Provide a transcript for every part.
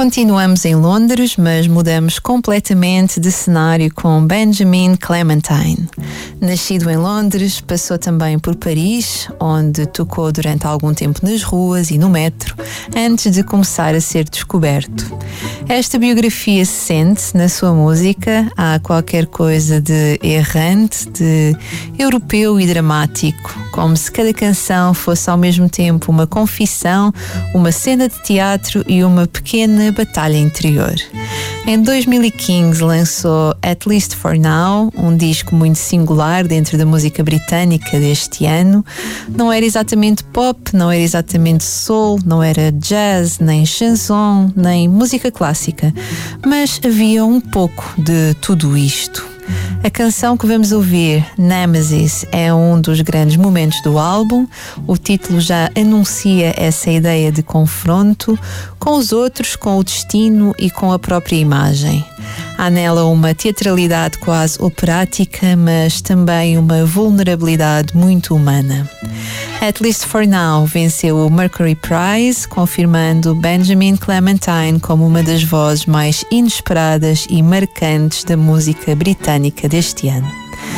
Continuamos em Londres, mas mudamos completamente de cenário com Benjamin Clementine. Nascido em Londres, passou também por Paris, onde tocou durante algum tempo nas ruas e no metro, antes de começar a ser descoberto. Esta biografia se sente na sua música. Há qualquer coisa de errante, de europeu e dramático, como se cada canção fosse ao mesmo tempo uma confissão, uma cena de teatro e uma pequena batalha interior. Em 2015 lançou At Least For Now, um disco muito singular dentro da música britânica deste ano. Não era exatamente pop, não era exatamente soul, não era jazz, nem chanson, nem música clássica, mas havia um pouco de tudo isto. A canção que vamos ouvir, Nemesis, é um dos grandes momentos do álbum. O título já anuncia essa ideia de confronto com os outros, com o destino e com a própria imagem. Há nela uma teatralidade quase operática, mas também uma vulnerabilidade muito humana. At Least For Now venceu o Mercury Prize, confirmando Benjamin Clementine como uma das vozes mais inesperadas e marcantes da música britânica deste ano.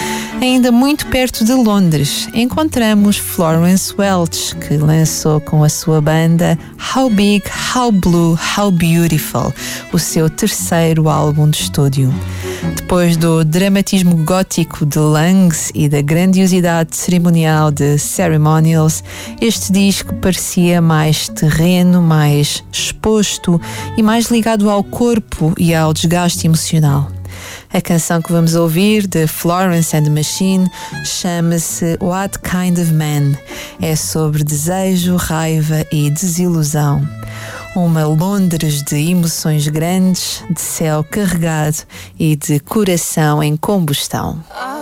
Ainda muito perto de Londres, encontramos Florence Welch, que lançou com a sua banda How Big, How Blue, How Beautiful, o seu terceiro álbum de estúdio. Depois do dramatismo gótico de Lungs e da grandiosidade cerimonial de Ceremonials, este disco parecia mais terreno, mais exposto e mais ligado ao corpo e ao desgaste emocional. A canção que vamos ouvir, de Florence and the Machine, chama-se What Kind of Man? É sobre desejo, raiva e desilusão. Uma Londres de emoções grandes, de céu carregado e de coração em combustão.